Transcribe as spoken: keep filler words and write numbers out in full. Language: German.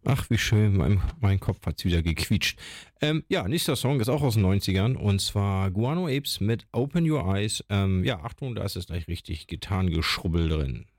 Ach, wie schön, mein, mein Kopf hat's wieder gequietscht. Ähm, ja, nächster Song ist auch aus den neunzigern und zwar Guano Apes mit Open Your Eyes. Ähm, ja, Achtung, da ist es gleich richtig Gitarrengeschrubbel drin.